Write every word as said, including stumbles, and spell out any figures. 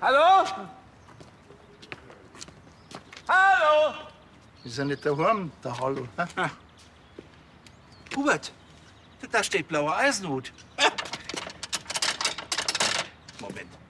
Hallo? Hallo? Ist er nicht daheim, der Hallo? Hubert, da steht blauer Eisenhut. Moment.